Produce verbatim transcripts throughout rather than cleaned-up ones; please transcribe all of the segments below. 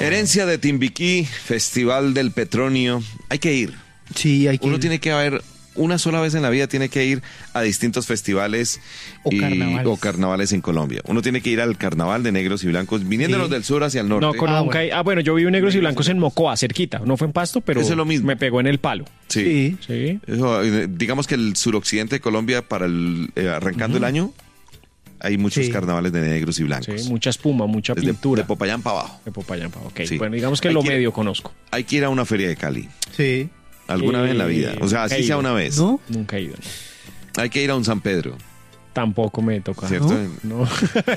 Herencia de Timbiquí, Festival del Petronio. Hay que ir. Sí, hay que Uno ir. tiene que haber, una sola vez en la vida tiene que ir a distintos festivales O y- carnavales. o carnavales en Colombia. Uno tiene que ir al carnaval de negros y blancos, viniéndonos Sí. del sur hacia el norte. No, con Ah, nunca bueno. he- ah, bueno, yo vi negros y blancos en Mocoa, cerquita. No fue en Pasto, pero Eso es lo mismo. me pegó en el palo. Sí. Sí. Sí. Eso, eh, digamos que el suroccidente de Colombia, para el eh, arrancando el año, hay muchos Sí. carnavales de negros y blancos. Sí, mucha espuma, mucha Desde- pintura. de Popayán para abajo. De Popayán, pa- ok. Sí. Bueno, digamos que Hay lo que- medio conozco. Hay que ir a una feria de Cali. Sí. Alguna Eh, vez en la vida. O sea, nunca así he sea ido. una vez. ¿No? Nunca he ido. ¿no? Hay que ir a un San Pedro. Tampoco me toca. ¿Cierto? No.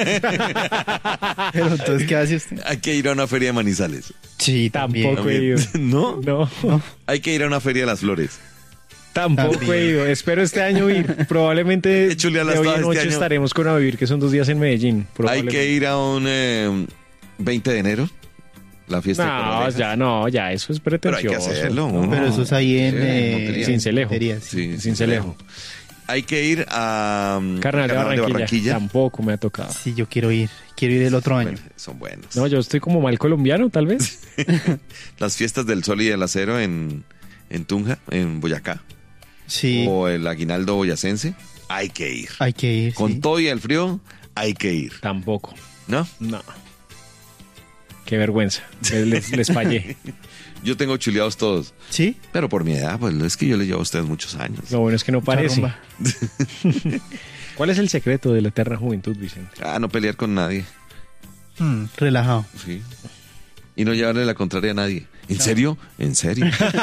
Pero entonces, ¿qué hace usted? Hay que ir a una feria de Manizales. Sí, Tampoco he ido. ¿No? No, Hay que ir a una feria de las flores. tampoco También. he ido. Espero este año ir. Probablemente Qué chuleadas de hoy todas en este noche año. estaremos con A Vivir, que son dos días en Medellín. Hay probablemente. que ir a un eh, veinte de enero. La fiesta de No, Corralejas. ya no, ya eso es Pero hay pretencioso. que hacerlo. No, uno. Pero eso es ahí en... Sí, eh, Montería. Cincelejo. Montería, sí. Sí, Cincelejo. Hay que ir a um, Carnaval de Barranquilla. Tampoco me ha tocado. Sí, yo quiero ir. Quiero ir el otro año. Bueno, son buenos. No, yo estoy como mal colombiano, tal vez. Las fiestas del Sol y del Acero en, en Tunja, en Boyacá. Sí, O el Aguinaldo boyacense. Hay que ir. hay que ir. Con sí. todo y el frío, hay que ir. Tampoco. ¿No? No. Qué vergüenza. Les, les fallé. Yo tengo chuleados todos. ¿Sí? Pero por mi edad, pues es que yo les llevo a ustedes muchos años. Lo bueno es que no Mucha parece. rumba. ¿Cuál es el secreto de la eterna juventud, Vicente? Ah, no pelear con nadie. Mm, relajado. Sí. Y no llevarle la contraria a nadie. ¿En serio? ¿En serio?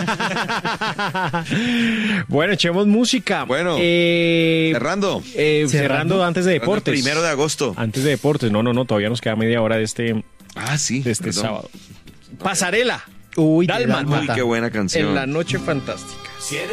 Bueno, echemos música. Bueno, Eh, Cerrando. eh, cerrando. Cerrando. antes de deportes. Primero de agosto. Antes de deportes. No, no, no. Todavía nos queda media hora de este, Ah, sí. de este perdón. sábado. Pasarela. Uy, de Dálmata. Uy, qué buena canción. En la noche fantástica. Si eres